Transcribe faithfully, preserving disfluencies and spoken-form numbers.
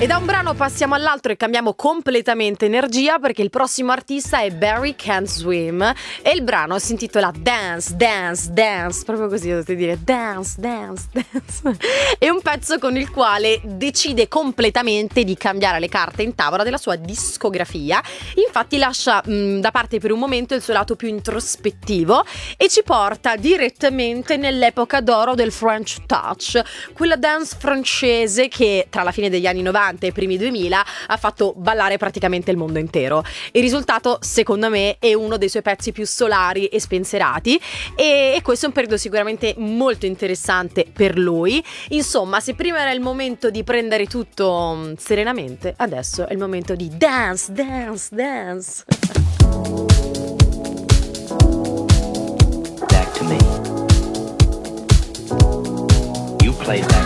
E da un brano passiamo all'altro e cambiamo completamente energia, perché il prossimo artista è Barry Can't Swim e il brano si intitola Dance, Dance, Dance, proprio così dovete dire, Dance, Dance, Dance. È un pezzo con il quale decide completamente di cambiare le carte in tavola della sua discografia. Infatti lascia mh, da parte per un momento il suo lato più introspettivo e ci porta direttamente nell'epoca d'oro del French Touch, quella dance francese che tra la fine degli anni novanta e i primi duemila ha fatto ballare praticamente il mondo intero. Il risultato, secondo me, è uno dei suoi pezzi più solari e spensierati, e, e questo è un periodo sicuramente molto interessante per lui. Insomma, se prima era il momento di prendere tutto mh, serenamente, adesso è il momento di dance, dance, dance. Back to me. You play that